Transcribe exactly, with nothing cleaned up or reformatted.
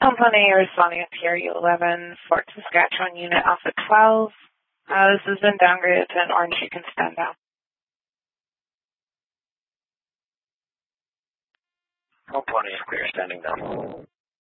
Company responding to P R U eleven, Fort Saskatchewan unit Alpha twelve. Uh, this has been downgraded to an orange. You can stand down. Company is clear, standing down.